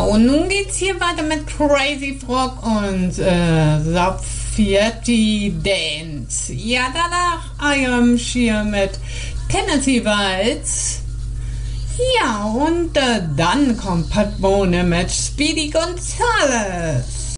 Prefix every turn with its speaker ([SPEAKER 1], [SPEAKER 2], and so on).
[SPEAKER 1] und nun geht's hier weiter mit Crazy Frog und Safietti Dance. Ja, danach I Am Sheer mit Tennessee Waltz. Ja, und dann kommt Pat Bone mit Speedy Gonzales.